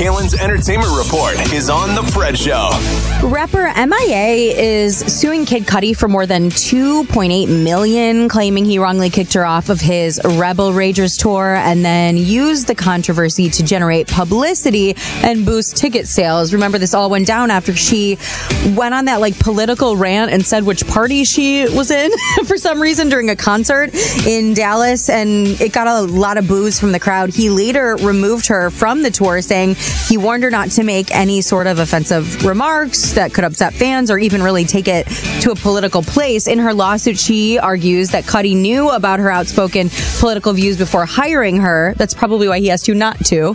Kalen's Entertainment Report is on The Fred Show. Rapper MIA is suing Kid Cudi for more than $2.8 million, claiming he wrongly kicked her off of his Rebel Ragers tour and then used the controversy to generate publicity and boost ticket sales. Remember, this all went down after she went on that political rant and said which party she was in for some reason during a concert in Dallas, and it got a lot of boos from the crowd. He later removed her from the tour, saying he warned her not to make any sort of offensive remarks that could upset fans or even really take it to a political place. In her lawsuit, she argues that Cudi knew about her outspoken political views before hiring her. That's probably why he asked you not to.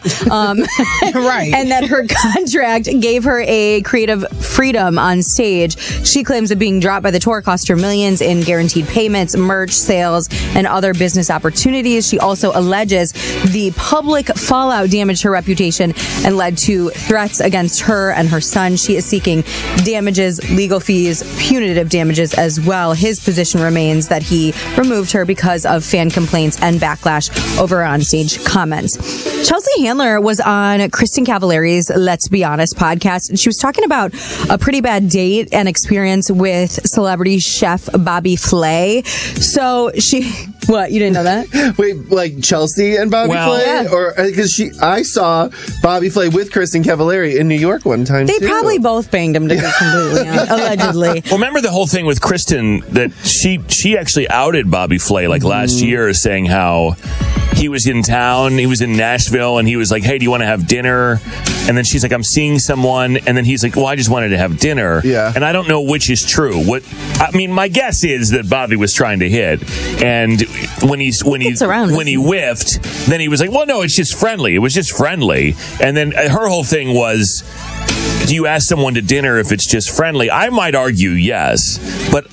Right. And that her contract gave her a creative freedom on stage. She claims that being dropped by the tour cost her millions in guaranteed payments, merch sales, and other business opportunities. She also alleges the public fallout damaged her reputation and led to threats against her and her son. She is seeking damages, legal fees, punitive damages as well. His position remains that he removed her because of fan complaints and backlash over onstage comments. Chelsea Handler was on Kristen Cavallari's Let's Be Honest podcast, and she was talking about a pretty bad date and experience with celebrity chef Bobby Flay. So she... What? You didn't know that? Wait, like Chelsea and Bobby Flay? Yeah. Or because I saw Bobby Flay with Kristen Cavallari in New York one time. They too. probably both banged him, to be completely honest, allegedly. Well, remember the whole thing with Kristen that she actually outed Bobby Flay last year, saying how he was in town, he was in Nashville, and he was like, "Hey, do you want to have dinner?" And then she's like, "I'm seeing someone," and then he's like, "Well, I just wanted to have dinner." Yeah. And I don't know which is true. My guess is that Bobby was trying to hit, and when he whiffed, then he was like, "Well, no, it's just friendly. It was just friendly." And then her whole thing was, do you ask someone to dinner if it's just friendly? I might argue yes, but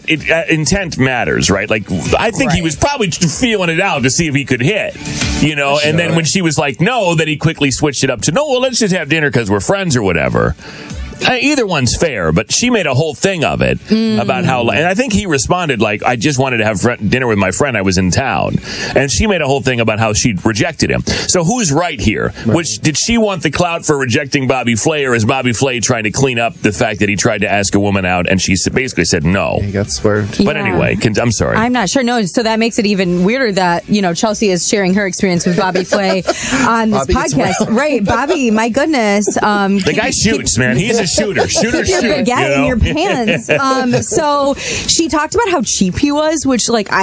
intent matters, right? I think he was probably feeling it out to see if he could hit, Sure. And then when she was like, no, then he quickly switched it up to, no, well, let's just have dinner because we're friends or whatever. Either one's fair, but she made a whole thing of it about how, and I think he responded I just wanted to have dinner with my friend. I was in town, and she made a whole thing about how she rejected him. So who's right here? Right. Did she want the clout for rejecting Bobby Flay, or is Bobby Flay trying to clean up the fact that he tried to ask a woman out and she basically said no? He got swerved. But anyway, I'm sorry. I'm not sure. No, so that makes it even weirder that Chelsea is sharing her experience with Bobby Flay on this podcast. Right, Bobby. My goodness, the guy shoots, man. He's a shooter. Shooter, your baguette in your pants. So she talked about how cheap he was, which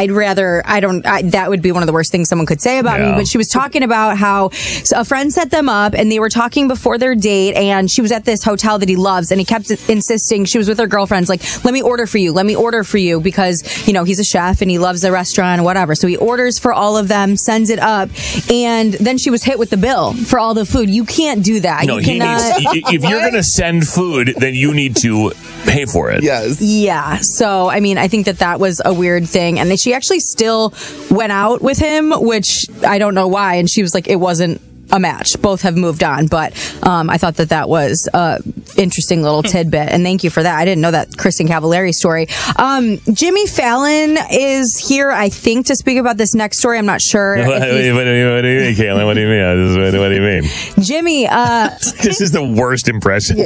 that would be one of the worst things someone could say about me. But she was talking about how a friend set them up and they were talking before their date, and she was at this hotel that he loves, and he kept insisting, she was with her girlfriends, let me order for you, because, he's a chef and he loves the restaurant and whatever. So he orders for all of them, sends it up, and then she was hit with the bill for all the food. You can't do that. No, if you're going to send food, then you need to pay for it. Yes. Yeah. So, I think that was a weird thing. And then she actually still went out with him, which I don't know why. And she was like, it wasn't a match. Both have moved on. But I thought that was an interesting little tidbit. And thank you for that. I didn't know that Kristen Cavallari story. Jimmy Fallon is here, I think, to speak about this next story. I'm not sure. What do you mean, Caitlin? What do you mean? What do you mean? Jimmy, this is the worst impression.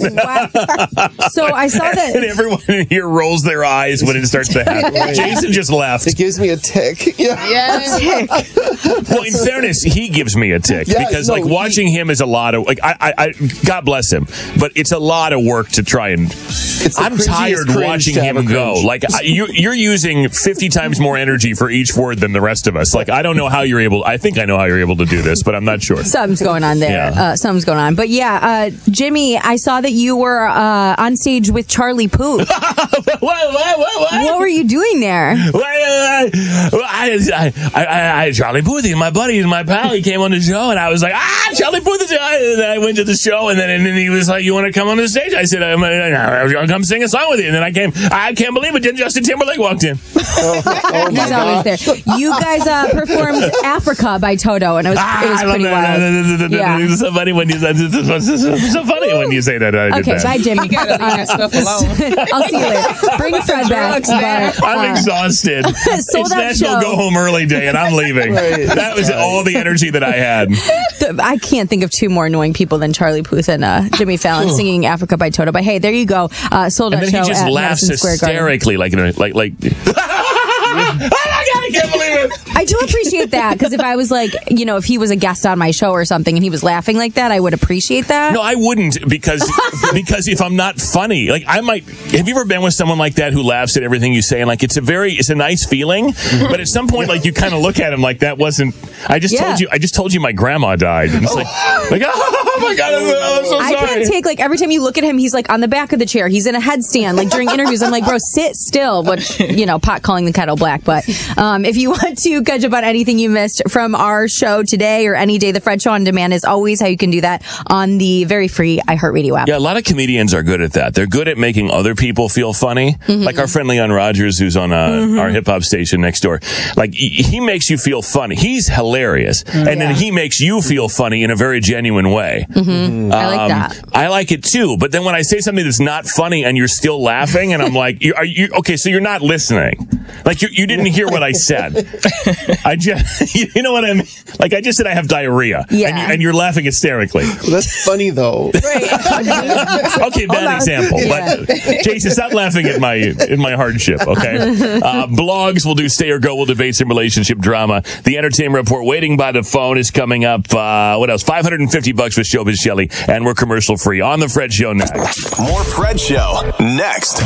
So I saw that. And everyone in here rolls their eyes when it starts to happen. Jason just left. It gives me a tick. Yeah. Well, in fairness, he gives me a tick because watching him is a lot of I God bless him, but it's a lot of work to try and. I'm tired watching him go. You're using 50 times more energy for each word than the rest of us. I don't know how you're able. I think I know how you're able to do this, but I'm not sure. Something's going on there. Yeah. Something's going on. But Jimmy, I saw that you were on stage with Charlie Puth. What were you doing there? Charlie Puth, he's my buddy, he's my pal. He came on the show, and I was like, Charlie Puth is. And I went to the show, and then he was like, "You want to come on the stage?" I said, "I'm going to come sing a song with you." And then I came. I can't believe it. Then Justin Timberlake walked in. He's always there. You guys performed "Africa" by Toto, and it was pretty wild. Yeah. It's so funny when you say that. Okay, bye, Jimmy. You gotta leave that stuff alone. I'll see you later. Bring Fred back. I'm exhausted. It's National Go Home Early Day, and I'm leaving. That was all the energy that I had. I can't think of two more annoying people than Charlie Puth and Jimmy Fallon singing "Africa" by Toto. But hey, there you go. Sold out and then show he just at laughs Madison Square Garden. hysterically, like. Oh my God, I can't believe it. I do appreciate that, because if I was like, if he was a guest on my show or something and he was laughing like that, I would appreciate that. No, I wouldn't, because if I'm not funny, like I might. Have you ever been with someone like that who laughs at everything you say, and like it's a nice feeling, but at some point, like you kind of look at him like that wasn't. I just told you my grandma died. And it's like oh my God, I'm so sorry. I can't take, like, every time you look at him, he's like on the back of the chair. He's in a headstand, like during interviews. I'm like, bro, sit still. Which, pot calling the kettle black. But if you want to catch up on anything you missed from our show today or any day, the Fred Show On Demand is always how you can do that on the very free iHeartRadio app. Yeah, a lot of comedians are good at that. They're good at making other people feel funny. Mm-hmm. Like our friend Leon Rogers, who's on our hip hop station next door. Like he makes you feel funny. He's hilarious. And then he makes you feel funny in a very genuine way. Mm-hmm. I like that. I like it too. But then when I say something that's not funny and you're still laughing, and I'm like, are you okay? So you're not listening. Like you didn't hear what I said. I just, you know what I mean? Like I just said I have diarrhea. Yeah. And you're laughing hysterically. Well, that's funny though. Right. Okay, bad example. Yeah. But Jason, stop laughing at my hardship. Okay. Blogs will do stay or go. We'll debate some relationship drama. The Entertainment Report waiting by the phone is coming up. What else? $550 with Showbiz Shelley, and we're commercial free on the Fred Show next. More Fred Show next.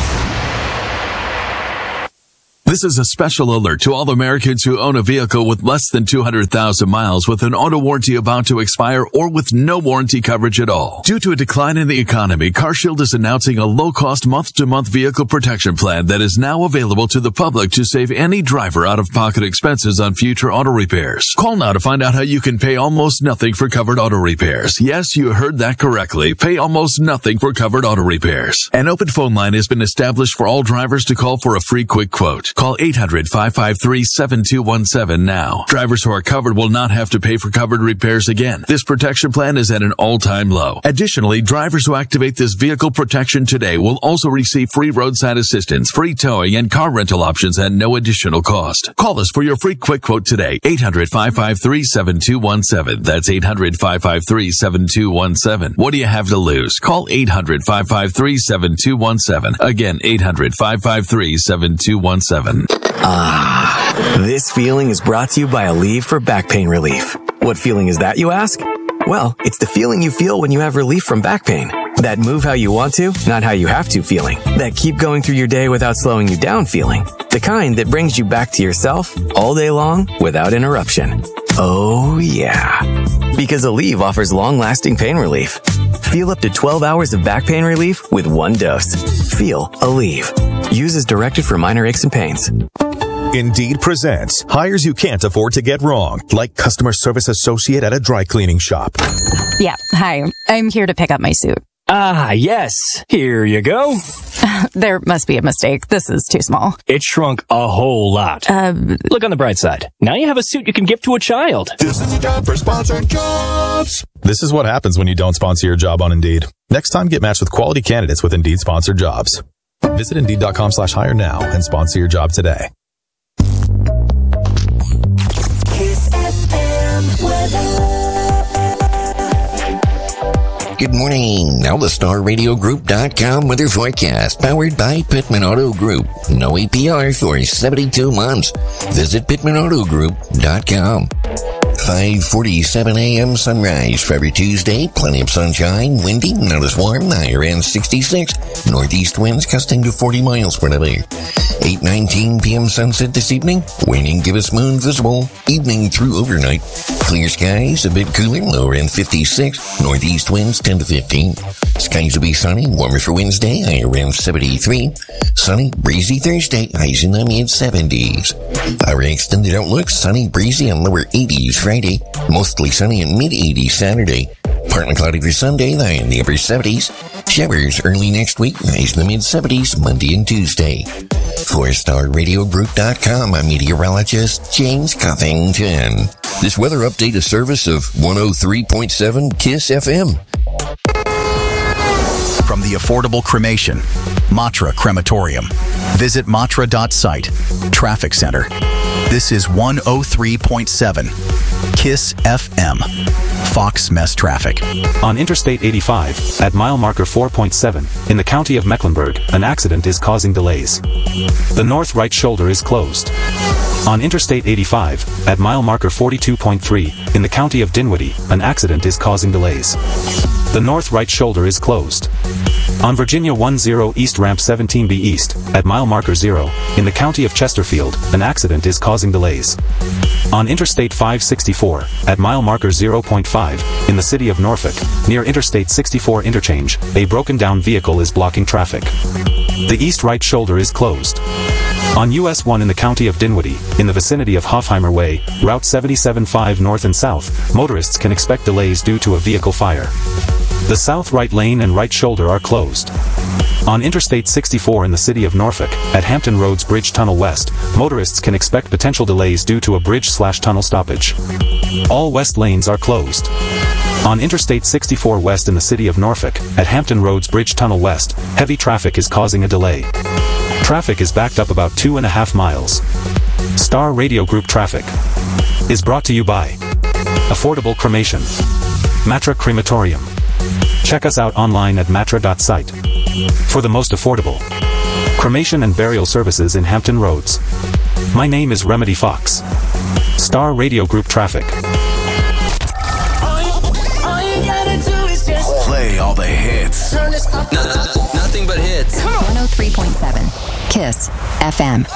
This is a special alert to all Americans who own a vehicle with less than 200,000 miles with an auto warranty about to expire or with no warranty coverage at all. Due to a decline in the economy, CarShield is announcing a low-cost month-to-month vehicle protection plan that is now available to the public to save any driver out-of-pocket expenses on future auto repairs. Call now to find out how you can pay almost nothing for covered auto repairs. Yes, you heard that correctly. Pay almost nothing for covered auto repairs. An open phone line has been established for all drivers to call for a free quick quote. Call 800-553-7217 now. Drivers who are covered will not have to pay for covered repairs again. This protection plan is at an all-time low. Additionally, drivers who activate this vehicle protection today will also receive free roadside assistance, free towing, and car rental options at no additional cost. Call us for your free quick quote today. 800-553-7217. That's 800-553-7217. What do you have to lose? Call 800-553-7217. Again, 800-553-7217. This feeling is brought to you by Aleve for back pain relief. What feeling is that, you ask? Well, it's the feeling you feel when you have relief from back pain. That move how you want to, not how you have to feeling. That keep going through your day without slowing you down feeling. The kind that brings you back to yourself all day long without interruption. Oh yeah. Because Aleve offers long-lasting pain relief. Feel up to 12 hours of back pain relief with one dose. Feel Aleve. Use as directed for minor aches and pains. Indeed presents hires you can't afford to get wrong, like customer service associate at a dry cleaning shop. Yeah, hi. I'm here to pick up my suit. Ah, yes. Here you go. There must be a mistake. This is too small. It shrunk a whole lot. Look on the bright side. Now you have a suit you can give to a child. This is time for sponsored jobs. This is what happens when you don't sponsor your job on Indeed. Next time, get matched with quality candidates with Indeed sponsored jobs. Visit Indeed.com/hire now and sponsor your job today. Kiss FM weather. Good morning. Now the StarRadioGroup.com weather forecast, powered by Pittman Auto Group. No APR for 72 months. Visit PittmanAutoGroup.com. 5:47 a.m. sunrise for every Tuesday. Plenty of sunshine, windy, not as warm. Higher end 66. Northeast winds gusting to 40 miles per hour. 8:19 p.m. sunset this evening. Waning gibbous moon visible. Evening through overnight. Clear skies, a bit cooler. Lower end 56. Northeast winds 10 to 15. Skies will be sunny. Warmer for Wednesday. Higher end 73. Sunny, breezy Thursday. Highs in the mid 70s. Our extended outlook. Sunny, breezy, and lower 80s Friday. Mostly sunny and mid 80s Saturday. Partly cloudy for Sunday, high in the upper 70s. Showers early next week, highs in the mid 70s Monday and Tuesday. For StarRadioGroup.com, I'm meteorologist James Covington. This weather update is service of 103.7 Kiss FM. From the affordable cremation, Matra Crematorium. Visit matra.site. Traffic Center. This is 103.7 KISS FM. Fox Mess Traffic. On Interstate 85, at mile marker 4.7, in the county of Mecklenburg, an accident is causing delays. The north right shoulder is closed. On Interstate 85, at mile marker 42.3, in the county of Dinwiddie, an accident is causing delays. The north right shoulder is closed. On Virginia 10 East Ramp 17B East, at mile marker 0, in the county of Chesterfield, an accident is causing delays. On Interstate 564, at mile marker 0.5, in the city of Norfolk, near Interstate 64 interchange, a broken down vehicle is blocking traffic. The east right shoulder is closed. On US 1 in the county of Dinwiddie, in the vicinity of Hofheimer Way, Route 77.5 north and south, motorists can expect delays due to a vehicle fire. The south right lane and right shoulder are closed. On Interstate 64 in the city of Norfolk, at Hampton Roads Bridge Tunnel West, motorists can expect potential delays due to a bridge/tunnel stoppage. All west lanes are closed. On Interstate 64 West in the city of Norfolk, at Hampton Roads Bridge Tunnel West, heavy traffic is causing a delay. Traffic is backed up about 2.5 miles. Star Radio Group Traffic is brought to you by Affordable Cremation, Matra Crematorium. Check us out online at matra.site for the most affordable cremation and burial services in Hampton Roads. My name is Remedy Fox. Star Radio Group Traffic. Play all the hits. Nothing but hits. 103.7 KISS FM.